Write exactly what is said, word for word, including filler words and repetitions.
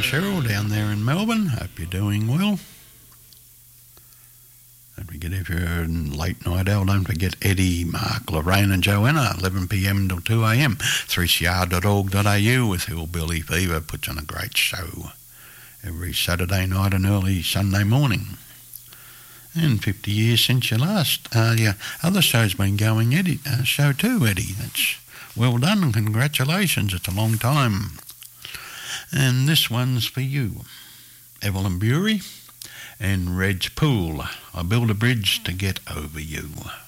Cheryl down there in Melbourne. Hope you're doing well. Don't forget, if you're in late night owl, don't forget Eddie, Mark, Lorraine and Joanna, eleven p.m. till two a.m. three c r dot org dot a u with Hillbilly Fever puts on a great show every Saturday night and early Sunday morning. And fifty years since your last, uh, your other show's been going, Eddie, uh, show too, Eddie. That's well done and congratulations. It's a long time. And this one's for you, Evelyn Bury and Reg Poole. I build a bridge to get over you.